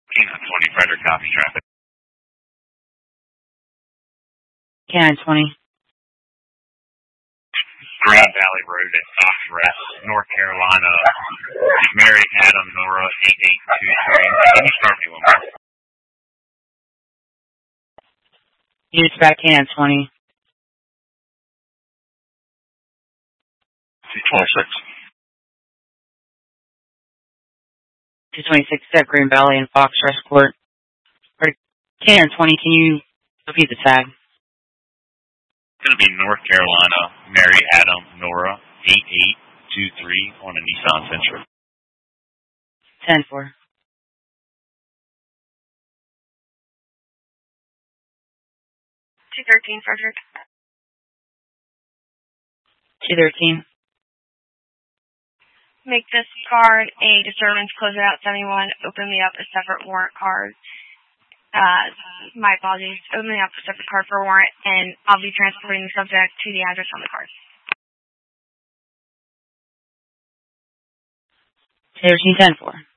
K920, Frederick, copy traffic. K920. Green Valley Road at Fox Rest, North Carolina. Mary Adam Nora 8823. Can you start me one more? Units back K920. 226. 226 at Green Valley and Fox Rest Court. K920, can you repeat the tag? It's going to be North Carolina, Mary Adam Nora 8823 on a Nissan Sentra. 10-4. 213, Frederick. 213. Make this card a disturbance, close it out 71, open me up a separate warrant card. My apologies. Open me up a separate card for a warrant, and I'll be transporting the subject to the address on the card. 13-10-4.